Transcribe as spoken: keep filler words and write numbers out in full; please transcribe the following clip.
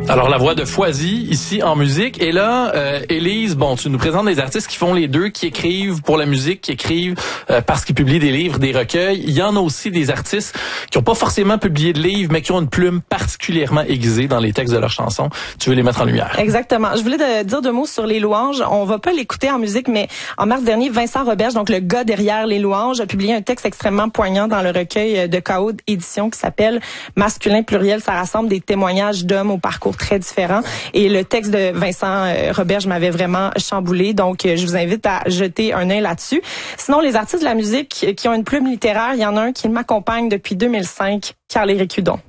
Alors, la voix de Foisy, ici en musique. Et là, euh, Élise, bon, tu nous présentes des artistes qui font les deux, qui écrivent pour la musique, qui écrivent euh, parce qu'ils publient des livres, des recueils. Il y en a aussi des artistes qui n'ont pas forcément publié de livres, mais qui ont une plume particulièrement aiguisée dans les textes de leurs chansons. Tu veux les mettre en lumière. Exactement. Je voulais de, dire deux mots sur Les Louanges. On va pas l'écouter en musique, mais en mars dernier, Vincent Roberge, donc le gars derrière Les Louanges, a publié un texte extrêmement poignant dans le recueil de K O Édition qui s'appelle Masculin pluriel. Ça rassemble des témoignages d'hommes au parcours très différents. Et le texte de Vincent Roberge m'avait vraiment chamboulé. Donc, je vous invite à jeter un œil là-dessus. Sinon, les artistes de la musique qui ont une plume littéraire, il y en a un qui m'accompagne depuis deux mille cinq, Carl-Éric Hudon.